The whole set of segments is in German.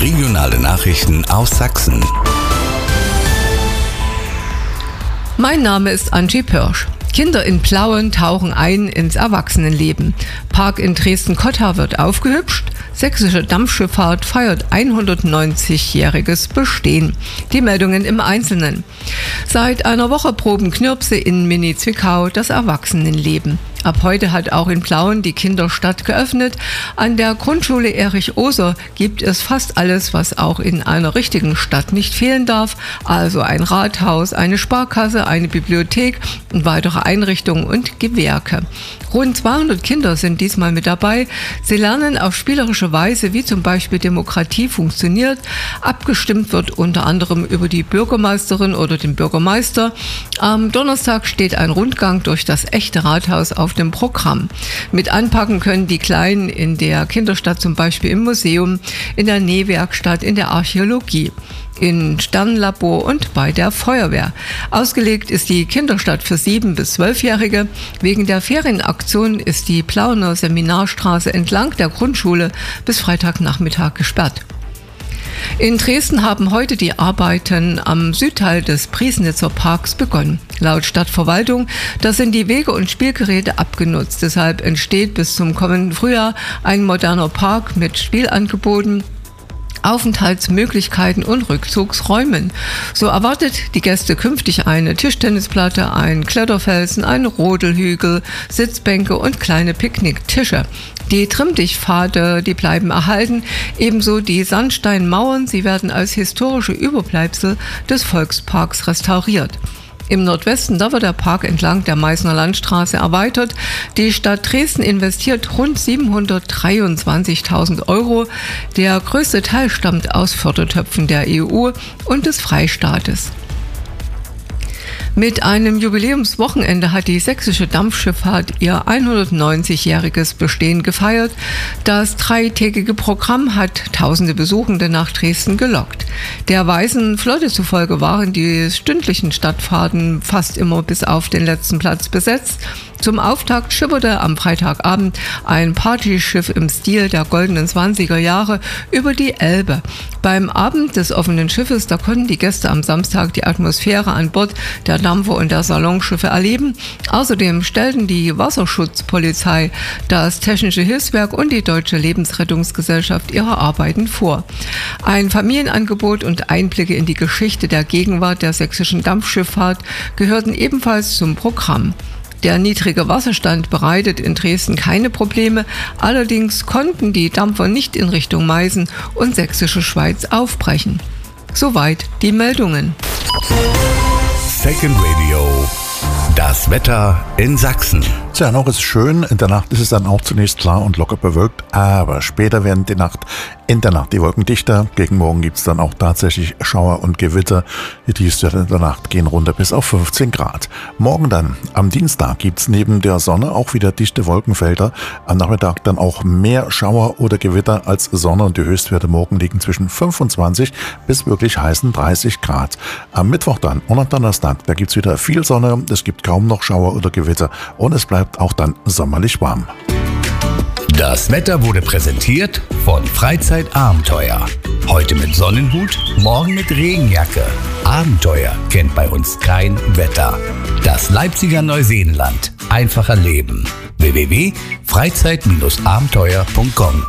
Regionale Nachrichten aus Sachsen. Mein Name ist Angie Pörsch. Kinder in Plauen tauchen ein ins Erwachsenenleben. Park in Dresden-Cotta wird aufgehübscht. Sächsische Dampfschifffahrt feiert 190-jähriges Bestehen. Die Meldungen im Einzelnen. Seit einer Woche proben Knirpse in Mini-Zwickau das Erwachsenenleben. Ab heute hat auch in Plauen die Kinderstadt geöffnet. An der Grundschule Erich Oser gibt es fast alles, was auch in einer richtigen Stadt nicht fehlen darf. Also ein Rathaus, eine Sparkasse, eine Bibliothek und weitere Einrichtungen und Gewerke. Rund 200 Kinder sind diesmal mit dabei. Sie lernen auf spielerische Weise, wie zum Beispiel Demokratie funktioniert. Abgestimmt wird unter anderem über die Bürgermeisterin oder den Bürgermeister. Am Donnerstag steht ein Rundgang durch das echte Rathaus auf dem Programm. Mit anpacken können die Kleinen in der Kinderstadt zum Beispiel im Museum, in der Nähwerkstatt, in der Archäologie, im Sternenlabor und bei der Feuerwehr. Ausgelegt ist die Kinderstadt für 7- bis 12-Jährige. Wegen der Ferienaktion ist die Plauener Seminarstraße entlang der Grundschule bis Freitagnachmittag gesperrt. In Dresden haben heute die Arbeiten am Südteil des Priesnitzer Parks begonnen. Laut Stadtverwaltung, da sind die Wege und Spielgeräte abgenutzt. Deshalb entsteht bis zum kommenden Frühjahr ein moderner Park mit Spielangeboten, Aufenthaltsmöglichkeiten und Rückzugsräumen. So erwartet die Gäste künftig eine Tischtennisplatte, einen Kletterfelsen, einen Rodelhügel, Sitzbänke und kleine Picknicktische. Die Trimmdichtpfade, die bleiben erhalten, ebenso die Sandsteinmauern, sie werden als historische Überbleibsel des Volksparks restauriert. Im Nordwesten, da wird der Park entlang der Meißner Landstraße erweitert. Die Stadt Dresden investiert rund 723.000 Euro. Der größte Teil stammt aus Fördertöpfen der EU und des Freistaates. Mit einem Jubiläumswochenende hat die sächsische Dampfschifffahrt ihr 190-jähriges Bestehen gefeiert. Das dreitägige Programm hat tausende Besuchende nach Dresden gelockt. Der Weißen Flotte zufolge waren die stündlichen Stadtfahrten fast immer bis auf den letzten Platz besetzt. Zum Auftakt schipperte am Freitagabend ein Partyschiff im Stil der goldenen 20er Jahre über die Elbe. Beim Abend des offenen Schiffes, da konnten die Gäste am Samstag die Atmosphäre an Bord der Dampfer und der Salonschiffe erleben. Außerdem stellten die Wasserschutzpolizei, das Technische Hilfswerk und die Deutsche Lebensrettungsgesellschaft ihre Arbeiten vor. Ein Familienangebot und Einblicke in die Geschichte der Gegenwart der sächsischen Dampfschifffahrt gehörten ebenfalls zum Programm. Der niedrige Wasserstand bereitet in Dresden keine Probleme, allerdings konnten die Dampfer nicht in Richtung Meißen und Sächsische Schweiz aufbrechen. Soweit die Meldungen. Second Radio. Das Wetter in Sachsen. Tja, noch ist schön. In der Nacht ist es dann auch zunächst klar und locker bewölkt, aber später werden in der Nacht die Wolken dichter. Gegen Morgen gibt es dann auch tatsächlich Schauer und Gewitter. Die Tiefstwerte in der Nacht gehen runter bis auf 15 Grad. Morgen dann, am Dienstag, gibt es neben der Sonne auch wieder dichte Wolkenfelder. Am Nachmittag dann auch mehr Schauer oder Gewitter als Sonne und die Höchstwerte morgen liegen zwischen 25 bis wirklich heißen 30 Grad. Am Mittwoch dann und am Donnerstag, da gibt es wieder viel Sonne, es gibt kaum noch Schauer oder Gewitter und es bleibt auch dann sommerlich warm. Das Wetter wurde präsentiert von Freizeitabenteuer. Heute mit Sonnenhut, morgen mit Regenjacke. Abenteuer kennt bei uns kein Wetter. Das Leipziger Neuseenland. Einfacher Leben. www.freizeit-abenteuer.com.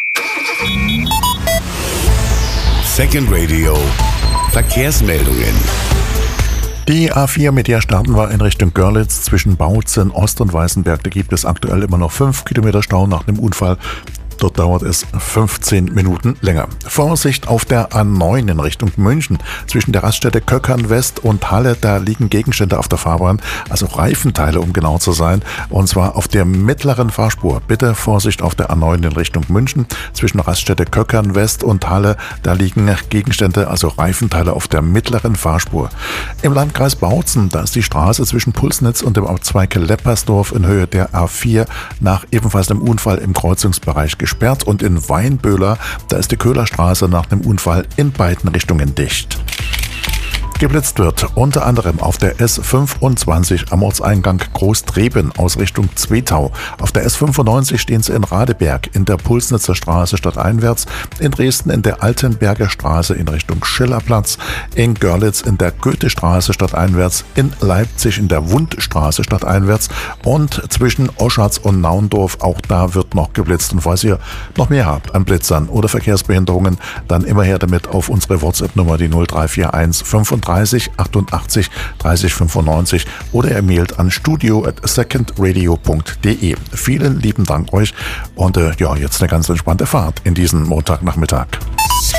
Second Radio. Verkehrsmeldungen. Die A4, mit der starten wir in Richtung Görlitz zwischen Bautzen, Ost und Weißenberg. Da gibt es aktuell immer noch 5 Kilometer Stau nach dem Unfall. Dort dauert es 15 Minuten länger. Vorsicht auf der A9 in Richtung München. Zwischen der Raststätte Köckern West und Halle, da liegen Gegenstände auf der Fahrbahn, also Reifenteile, um genau zu sein. Und zwar auf der mittleren Fahrspur. Bitte Vorsicht auf der A9 in Richtung München. Zwischen Raststätte Köckern West und Halle, da liegen Gegenstände, also Reifenteile auf der mittleren Fahrspur. Im Landkreis Bautzen, da ist die Straße zwischen Pulsnitz und dem Abzweig Leppersdorf in Höhe der A4 nach ebenfalls einem Unfall im Kreuzungsbereich gesperrt und in Weinböhler, da ist die Köhlerstraße nach dem Unfall in beiden Richtungen dicht. Geblitzt wird unter anderem auf der S25 am Ortseingang Großtreben aus Richtung Zwetau. Auf der S95 stehen sie in Radeberg in der Pulsnitzer Straße stadteinwärts, in Dresden in der Altenberger Straße in Richtung Schillerplatz, in Görlitz in der Goethestraße stadteinwärts, in Leipzig in der Wundstraße stadteinwärts und zwischen Oschatz und Naundorf. Auch da wird noch geblitzt. Und falls ihr noch mehr habt an Blitzern oder Verkehrsbehinderungen, dann immer her damit auf unsere WhatsApp-Nummer, die 0341 35 88 30 95 oder ihr mailt an studio@secondradio.de. Vielen lieben Dank euch und jetzt eine ganz entspannte Fahrt in diesen Montagnachmittag.